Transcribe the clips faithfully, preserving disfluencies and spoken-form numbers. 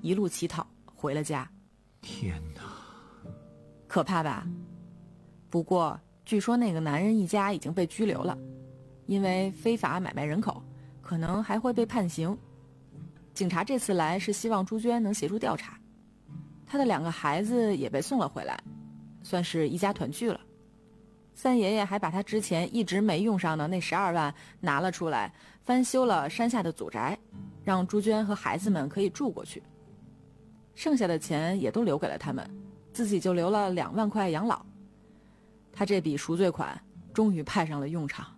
一路乞讨回了家。 天哪， 可怕吧？不过据说那个男人一家已经被拘留了，因为非法买卖人口，可能还会被判刑。警察这次来是希望朱娟能协助调查。他的两个孩子也被送了回来，算是一家团聚了。三爷爷还把他之前一直没用上的那十二万拿了出来，翻修了山下的祖宅，让朱娟和孩子们可以住过去。剩下的钱也都留给了他们，自己就留了两万块养老。他这笔赎罪款终于派上了用场。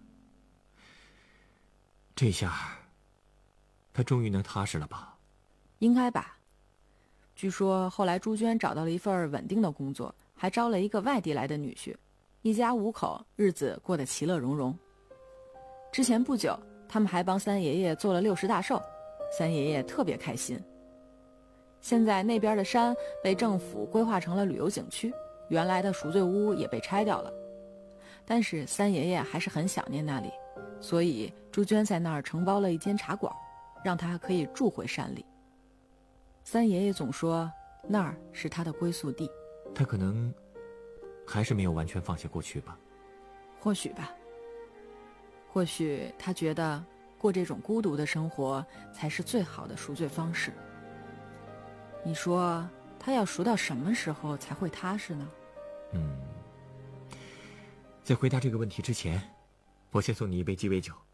这下他终于能踏实了吧？ 应该吧。据说后来朱娟找到了一份稳定的工作，还招了一个外地来的女婿，一家五口日子过得其乐融融。之前不久他们还帮三爷爷做了六十大寿，三爷爷特别开心。现在那边的山被政府规划成了旅游景区，原来的赎罪屋也被拆掉了，但是三爷爷还是很想念那里，所以朱娟在那儿承包了一间茶馆，让他可以住回山里。三爷爷总说那儿是他的归宿地。 他可能还是没有完全放下过去吧。 或许吧。或许他觉得过这种孤独的生活才是最好的赎罪方式。你说他要赎到什么时候才会踏实呢？ 嗯，在回答这个问题之前，我先送你一杯鸡尾酒。